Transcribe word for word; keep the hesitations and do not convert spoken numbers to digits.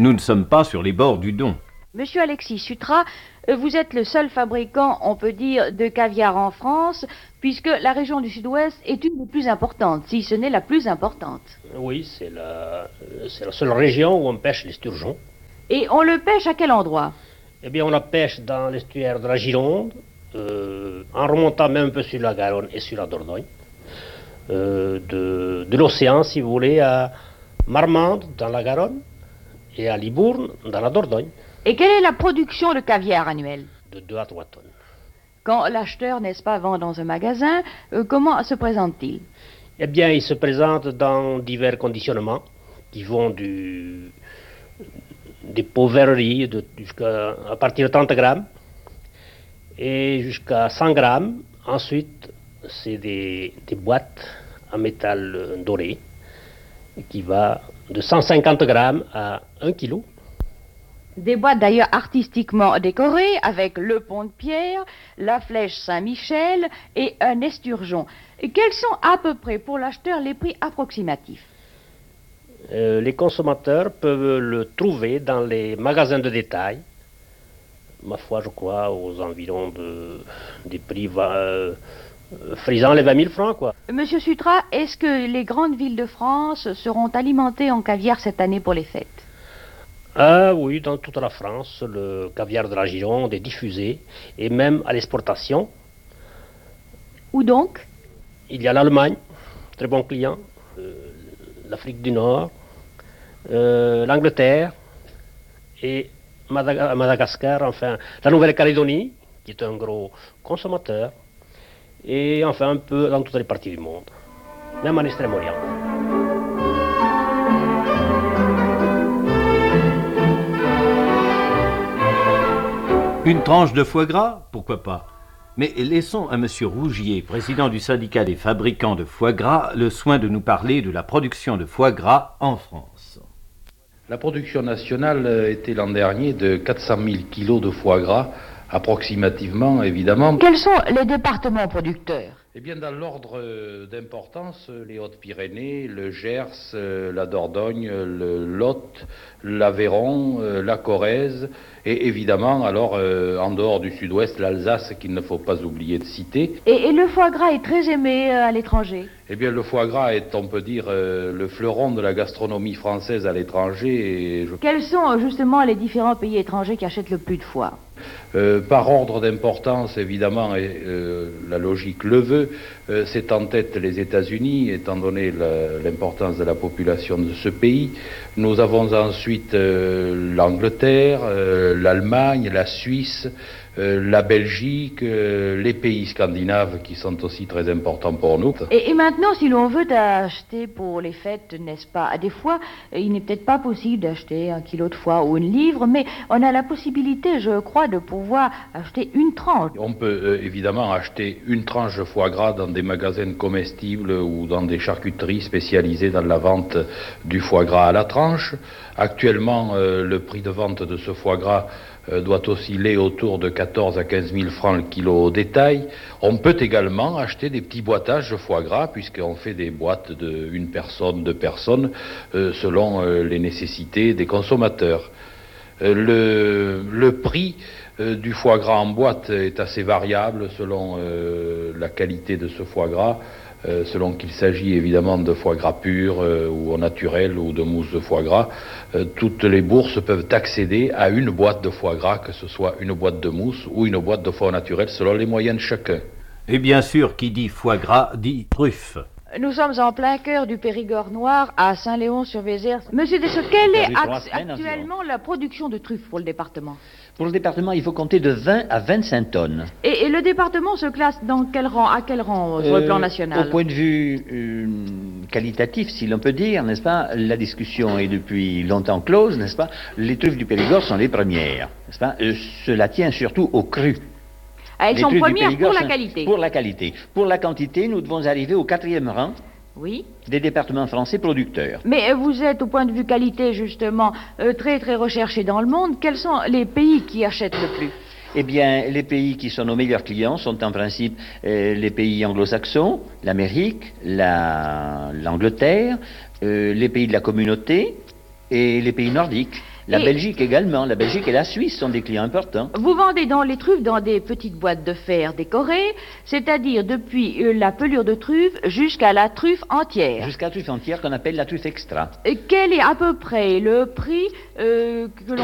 Nous ne sommes pas sur les bords du Don. Monsieur Alexis Sutrat, vous êtes le seul fabricant, on peut dire, de caviar en France, puisque la région du Sud-Ouest est une des plus importantes, si ce n'est la plus importante. Oui, c'est la, c'est la seule région où on pêche l'esturgeon. Et on le pêche à quel endroit? Eh bien, on la pêche dans l'estuaire de la Gironde, euh, en remontant même un peu sur la Garonne et sur la Dordogne. Euh, de, de l'océan, si vous voulez, à Marmande, dans la Garonne, et à Libourne, dans la Dordogne. Et quelle est la production de caviar annuelle? De deux à trois tonnes. Quand l'acheteur, n'est-ce pas, vend dans un magasin, euh, comment se présente-t-il? Eh bien, il se présente dans divers conditionnements qui vont du, des pots verreries de, jusqu'à, à partir de trente grammes et jusqu'à cent grammes. Ensuite, c'est des, des boîtes en métal doré qui va de cent cinquante grammes à un kilo. Des boîtes d'ailleurs artistiquement décorées avec le pont de pierre, la flèche Saint-Michel et un esturgeon. Et quels sont à peu près pour l'acheteur les prix approximatifs? euh, Les consommateurs peuvent le trouver dans les magasins de détail. Ma foi, je crois, aux environs de, des prix euh, frisant les vingt mille francs, quoi. Monsieur Sutrat, est-ce que les grandes villes de France seront alimentées en caviar cette année pour les fêtes? Ah oui, dans toute la France, le caviar de la Gironde est diffusé, et même à l'exportation. Où donc? Il y a l'Allemagne, très bon client, euh, l'Afrique du Nord, euh, l'Angleterre, et Madag- Madagascar, enfin, la Nouvelle-Calédonie, qui est un gros consommateur, et enfin un peu dans toutes les parties du monde, même en Extrême-Orient. Une tranche de foie gras? Pourquoi pas? Mais laissons à Monsieur Rougier, président du syndicat des fabricants de foie gras, le soin de nous parler de la production de foie gras en France. La production nationale était l'an dernier de quatre cent mille kilos de foie gras, approximativement, évidemment. Quels sont les départements producteurs? Eh bien, dans l'ordre d'importance, les Hautes-Pyrénées, le Gers, la Dordogne, le Lot, l'Aveyron, la Corrèze, et évidemment, alors, euh, en dehors du Sud-Ouest, l'Alsace, qu'il ne faut pas oublier de citer. Et, et le foie gras est très aimé euh, à l'étranger? Eh bien, le foie gras est, on peut dire, euh, le fleuron de la gastronomie française à l'étranger. Et je... Quels sont justement les différents pays étrangers qui achètent le plus de foie? Euh, par ordre d'importance, évidemment, et, euh, la logique le veut, euh, c'est en tête les États-Unis, étant donné la, l'importance de la population de ce pays. Nous avons ensuite euh, l'Angleterre, euh, l'Allemagne, la Suisse, euh, la Belgique, euh, les pays scandinaves qui sont aussi très importants pour nous. Et, et maintenant, si l'on veut acheter pour les fêtes, n'est-ce pas, des fois, il n'est peut-être pas possible d'acheter un kilo de foie ou une livre, mais on a la possibilité, je crois, de pouvoir acheter une tranche. On peut euh, évidemment acheter une tranche de foie gras dans des magasins comestibles ou dans des charcuteries spécialisées dans la vente du foie gras à la tranche. Actuellement, euh, le prix de vente de ce foie gras euh, doit osciller autour de quatorze à quinze mille francs le kilo au détail. On peut également acheter des petits boîtages de foie gras, puisqu'on fait des boîtes de une personne, deux personnes, euh, selon euh, les nécessités des consommateurs. Euh, le, le prix euh, du foie gras en boîte est assez variable selon euh, la qualité de ce foie gras, euh, selon qu'il s'agit évidemment de foie gras pur euh, ou au naturel ou de mousse de foie gras. Euh, toutes les bourses peuvent accéder à une boîte de foie gras, que ce soit une boîte de mousse ou une boîte de foie au naturel, selon les moyens de chacun. Et bien sûr, qui dit foie gras dit truffe. Nous sommes en plein cœur du Périgord noir, à Saint-Léon-sur-Vézère. Monsieur Dessau, quelle est act- actuellement la production de truffes pour le département? Pour le département, il faut compter de vingt à vingt-cinq tonnes. Et, et le département se classe dans quel rang, à quel rang euh, sur le plan national? Au point de vue euh, qualitatif, si l'on peut dire, n'est-ce pas, la discussion est depuis longtemps close, n'est-ce pas? Les truffes du Périgord sont les premières, n'est-ce pas? Euh, cela tient surtout au cru. Elles sont premières pour la qualité. Pour la qualité. Pour la quantité, nous devons arriver au quatrième rang. Oui. Des départements français producteurs. Mais vous êtes, au point de vue qualité, justement, euh, très très recherché dans le monde. Quels sont les pays qui achètent le plus? Eh bien, les pays qui sont nos meilleurs clients sont en principe euh, les pays anglo-saxons, l'Amérique, la, l'Angleterre, euh, les pays de la communauté et les pays nordiques. La Et Belgique également. La Belgique et la Suisse sont des clients importants. vous vendez dans les truffes dans des petites boîtes de fer décorées, c'est-à-dire depuis euh, la pelure de truffe jusqu'à la truffe entière. Jusqu'à la truffe entière qu'on appelle la truffe extra. Et quel est à peu près le prix euh, que l'on